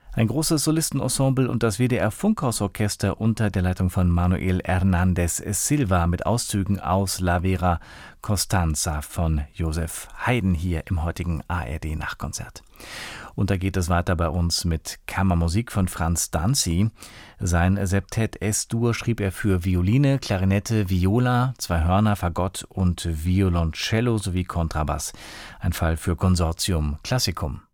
Ein großes Solistenensemble und das WDR-Funkhausorchester unter der Leitung von Manuel Hernández Silva mit Auszügen aus La Vera Costanza von Joseph Haydn hier im heutigen ARD-Nachtkonzert. Und da geht es weiter bei uns mit Kammermusik von Franz Danzi. Sein Septett S-Dur schrieb er für Violine, Klarinette, Viola, zwei Hörner, Fagott und Violoncello sowie Kontrabass. Ein Fall für Consortium Classicum.